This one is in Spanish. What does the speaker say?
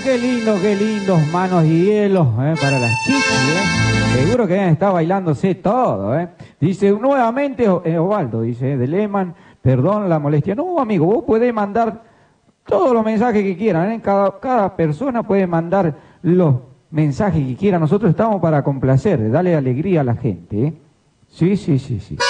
qué lindos manos y hielos para las chichis, Seguro que está bailándose todo, Dice nuevamente Osvaldo, dice, de Lehmann, perdón la molestia. No, amigo, vos podés mandar todos los mensajes que quieran, Cada persona puede mandar los mensajes que quiera. Nosotros estamos para complacer, darle alegría a la gente, Sí, sí, sí, sí.